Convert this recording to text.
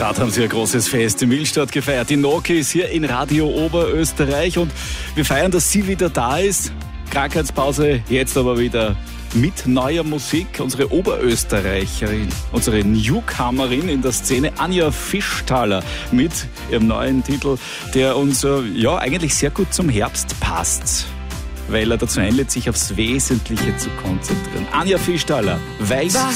Gerade haben sie ein großes Fest in Millstatt gefeiert. Die Noki ist hier in Radio Oberösterreich und wir feiern, dass sie wieder da ist. Krankheitspause, jetzt aber wieder mit neuer Musik. Unsere Oberösterreicherin, unsere Newcomerin in der Szene, Anja Fischtaler, mit ihrem neuen Titel, der uns eigentlich sehr gut zum Herbst passt, weil er dazu einlädt, sich aufs Wesentliche zu konzentrieren. Anja Fischtaler, Weiß